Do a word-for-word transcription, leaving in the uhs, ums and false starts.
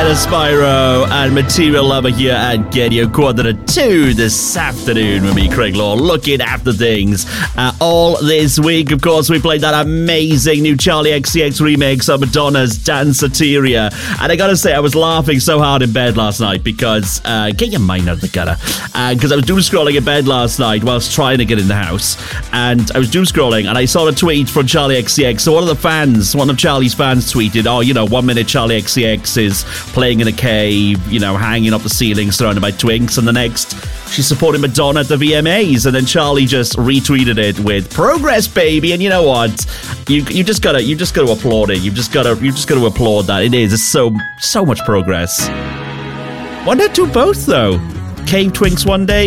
Ella Spyro and Material Lover here at Get Your Quarter to Two this afternoon with me, Craig Law, looking after things. Uh, all this week, of course, we played that amazing new Charlie X C X remix of Madonna's Danceteria. And I gotta say, I was laughing so hard in bed last night because, uh, get your mind out of the gutter, because uh, I was doom scrolling in bed last night whilst trying to get in the house. And I was doom scrolling and I saw a tweet from Charlie X C X. So one of the fans, one of Charlie's fans tweeted, oh, you know, one minute Charlie X C X is playing in a cave, you know, hanging up the ceiling surrounded by twinks, and the next she's supporting Madonna at the V M As, and then Charlie just retweeted it with progress, baby. And you know what, you you just gotta you just gotta applaud it. You've just gotta you just gotta applaud that. It is it's so so much progress. Why not do both though? Cave twinks one day,